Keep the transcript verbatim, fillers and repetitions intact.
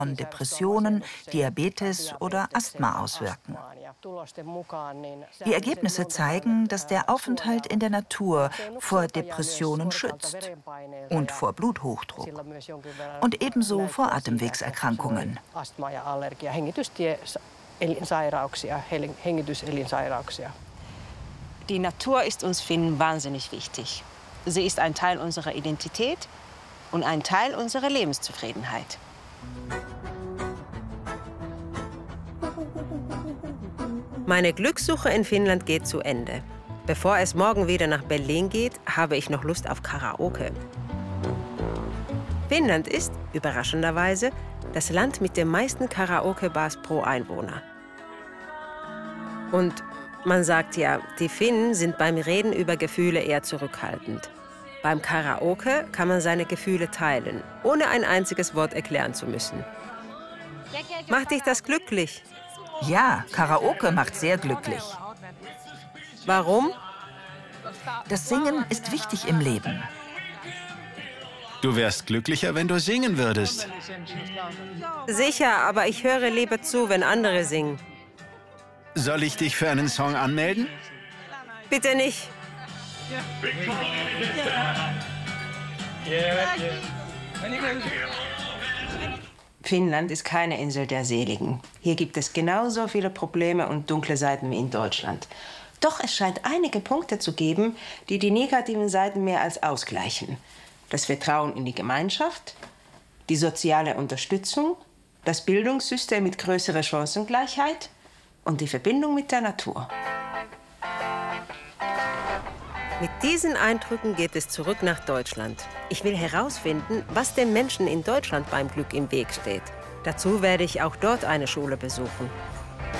von Depressionen, Diabetes oder Asthma auswirken. Die Ergebnisse zeigen, dass der Aufenthalt in der Natur vor Depressionen schützt und vor Bluthochdruck und ebenso vor Atemwegserkrankungen. Die Natur ist uns Finnen wahnsinnig wichtig. Sie ist ein Teil unserer Identität und ein Teil unserer Lebenszufriedenheit. Meine Glückssuche in Finnland geht zu Ende. Bevor es morgen wieder nach Berlin geht, habe ich noch Lust auf Karaoke. Finnland ist, überraschenderweise, das Land mit den meisten Karaoke-Bars pro Einwohner. Und man sagt ja, die Finnen sind beim Reden über Gefühle eher zurückhaltend. Beim Karaoke kann man seine Gefühle teilen, ohne ein einziges Wort erklären zu müssen. Macht dich das glücklich? Ja, Karaoke macht sehr glücklich. Warum? Das Singen ist wichtig im Leben. Du wärst glücklicher, wenn du singen würdest. Sicher, aber ich höre lieber zu, wenn andere singen. Soll ich dich für einen Song anmelden? Bitte nicht. Finnland ist keine Insel der Seligen. Hier gibt es genauso viele Probleme und dunkle Seiten wie in Deutschland. Doch es scheint einige Punkte zu geben, die die negativen Seiten mehr als ausgleichen. Das Vertrauen in die Gemeinschaft, die soziale Unterstützung, das Bildungssystem mit größerer Chancengleichheit und die Verbindung mit der Natur. Mit diesen Eindrücken geht es zurück nach Deutschland. Ich will herausfinden, was den Menschen in Deutschland beim Glück im Weg steht. Dazu werde ich auch dort eine Schule besuchen.